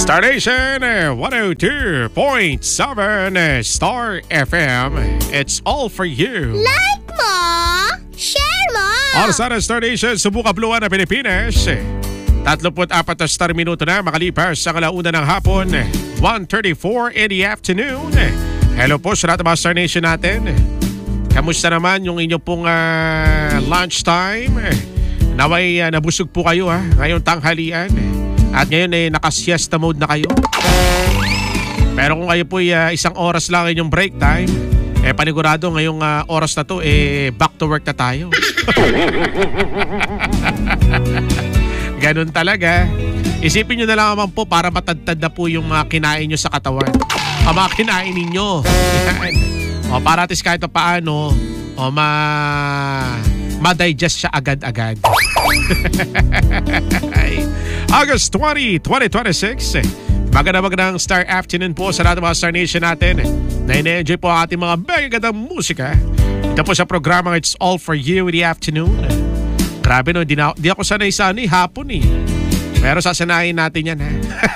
Star Nation 102.7 Star FM. It's all for you. Like mo, share mo. Oras na Star Nation, subukan buluan na Pilipinas. 34 na star minuto na makalipas sa kalauna ng hapon. 1:34 in the afternoon. Hello po sa lahat ng mga Star Nation natin. Kamusta naman yung inyong pong lunchtime? Naway nabusog po kayo ngayong tanghalian. At ngayon naka-siesta mode na kayo. Pero kung kayo po isang oras lang inyong break time, panigurado ngayong oras na to back to work na tayo. Ganun talaga. Isipin nyo na lang naman po para matadtad na po yung mga kinain nyo sa katawan. Ang mga kinain ninyo. O para at least kahit paano ma-digest siya agad-agad. August 20, 2026. Magandang Star Afternoon po sa lahat ng mga Star Nation natin. Na-enjoy po ang ating mga magagandang musika. Ito po sa programa It's All For You in the Afternoon. Grabe no, di ako sanay sa hapon Pero sasanayin natin yan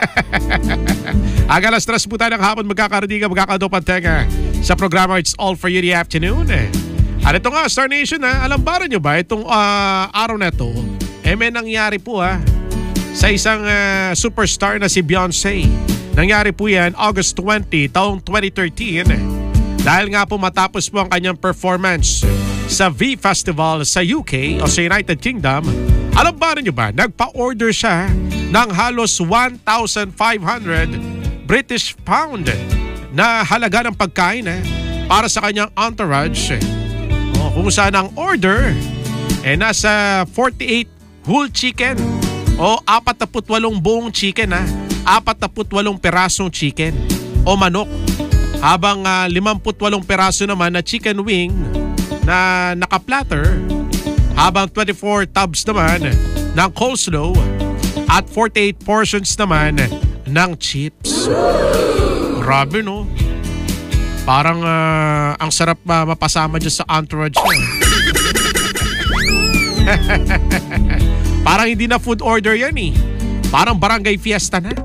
Agalas stress po tayo ng hapon, magkakaridiga, magkakadopantenga sa programa It's All For You in the Afternoon. At ito nga, Star Nation alam ba nyo ba itong araw na ito, may nangyari po sa isang superstar na si Beyonce. Nangyari po yan August 20, taong 2013. Dahil nga po matapos po ang kanyang performance sa V Festival sa UK o sa United Kingdom. Alam ba nyo ba, nagpa-order siya ng halos 1,500 British pound na halaga ng pagkain para sa kanyang entourage. Kung saan ang order nasa 48 whole chicken o 48 buong chicken 48 perasong chicken o manok. Habang 58 peraso naman na chicken wing na naka-platter. Habang 24 tubs naman ng coleslaw at 48 portions naman ng chips. Grabe no? Parang ang sarap mapasama dyan sa entourage niya. Parang hindi na food order yan Parang barangay fiesta na.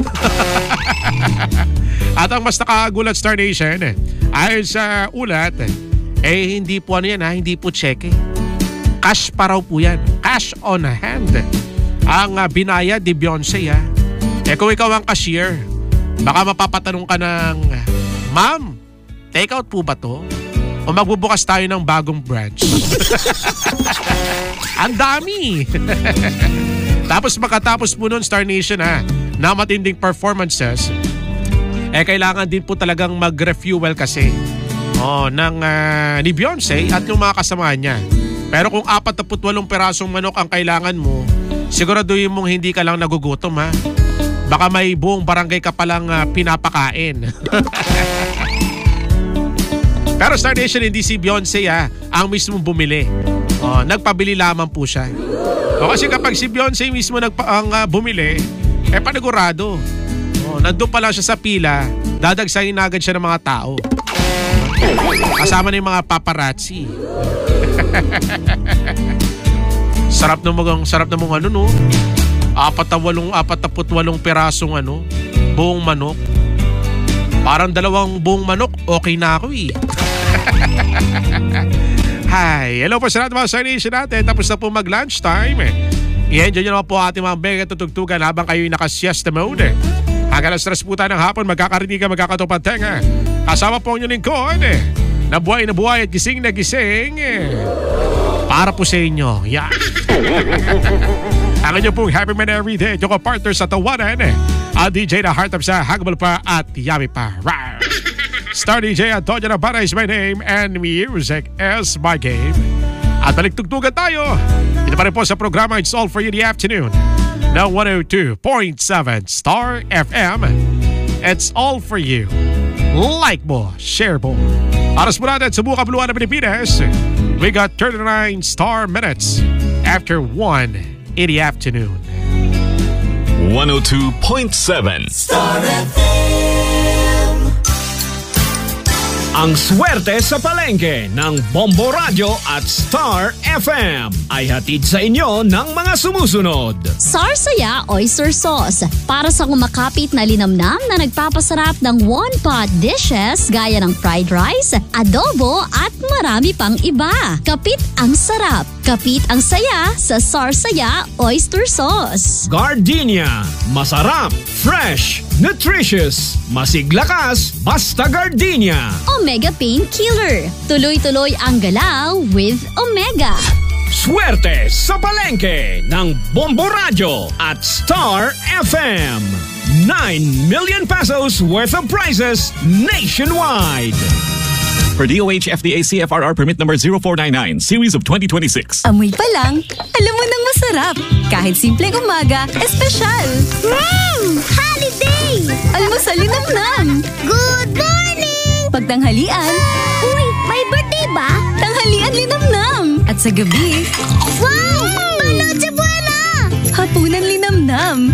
At ang mas nakakagulat Star Nation, ayon sa ulat, hindi po yan hindi po cheque. Cash pa raw po yan. Cash on hand. Ang binayad ni Beyonce kung ikaw ang cashier, baka mapapatanong ka ng, Ma'am, take out po ba to? O magbubukas tayo ng bagong branch? Ang dami! Tapos makatapos po nun Star Nation na matinding performances, kailangan din po talagang mag-refuel kasi ni Beyonce at yung mga kasama niya. Pero kung 48 perasong manok ang kailangan mo, siguraduhin mong hindi ka lang nagugutom Baka may buong barangay ka palang pinapakain. Pero Star Nation, hindi si Beyonce ang mismong bumili. Nagpabili lamang po siya. Kasi kapag si Beyonce mismo ang bumili, panigurado. Nandun pa lang siya sa pila, dadagsayin na agad siya ng mga tao. Kasama na yung mga paparazzi. Sarap na mong 48 perasong buong manok. Parang 2 buong manok, okay na ako Hi, hello po sa lahat mga Star Nation natin. Tapos na po mag-lunchtime. I-enjoy nyo naman po ating mga mega tutugtugan habang kayo'y naka-siesta mode. Hanggang stress po tayo ng hapon, magkakarinig ka, magkakatupantenga. Kasama po ang inyong lingkod na buhay at gising na gising para po sa inyo. Yeah. Ang inyong pong happy man everyday. Yung partner sa tawanan, DJ na heart of sa Hagabal pa at yummy pa. Rawr. Star DJ Antonio Navarra is my name and music is my game. At baligtugtugan tayo. Ito pa rin po sa programa It's All For You in the Afternoon na 102.7 Star FM. It's all for you. Like mo, share mo. Aras po natin sa buka buluan ng Pilipinas. We got 39 star minutes after 1 in the afternoon. 102.7 Star FM. Ang swerte sa palengke ng Bombo Radio at Star FM ay hatid sa inyo ng mga sumusunod. Sarsaya Oyster Sauce para sa kumakapit na linamnam na nagpapasarap ng one-pot dishes gaya ng fried rice, adobo at marami pang iba. Kapit ang sarap, kapit ang saya sa Sarsaya Oyster Sauce. Gardenia, masarap, fresh, nutritious, masiglakas, basta Gardenia. Omega Pain Killer. Tuloy-tuloy ang galaw with Omega. Swerte sa palengke ng Bombo Radio at Star FM. 9 million pesos worth of prizes nationwide. Per DOH FDA CFRR permit number 0499, series of 2026. Amoy pa lang, alam mo nang masarap. Kahit simpleng umaga, espesyal. Holiday! Almusal linamnam. Good morning! Pagtanghalian, Uy, may birthday ba? tanghalian linamnam. At sa gabi, Wow! Noche Buena! hapunan linamnam.